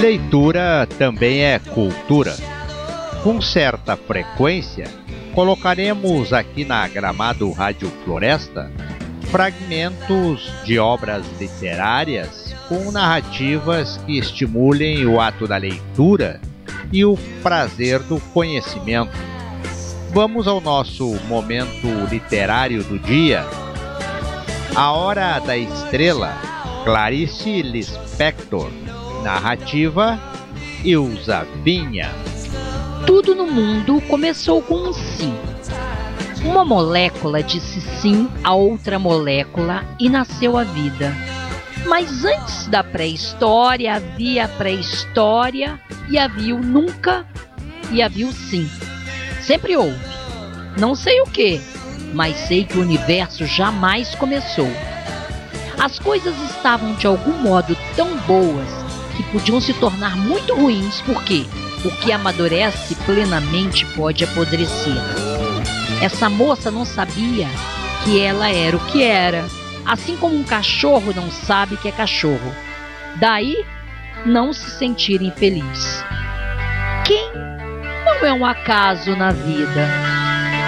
Leitura também é cultura. Com certa frequência, colocaremos aqui na Gramado Rádio Floresta fragmentos de obras literárias com narrativas que estimulem o ato da leitura e o prazer do conhecimento. Vamos ao nosso momento literário do dia. A Hora da Estrela, Clarice Lispector. Narrativa, Ilza Vinha. Tudo no mundo começou com um sim. Uma molécula disse sim a outra molécula e nasceu a vida. Mas antes da pré-história havia a pré-história e havia o nunca e havia o sim. Sempre houve. Não sei o que, mas sei que o universo jamais começou. As coisas estavam de algum modo tão boas que podiam se tornar muito ruins, porque o que amadurece plenamente pode apodrecer. Essa moça não sabia que ela era o que era, assim como um cachorro não sabe que é cachorro. Daí, não se sentir infeliz. Quem não é um acaso na vida?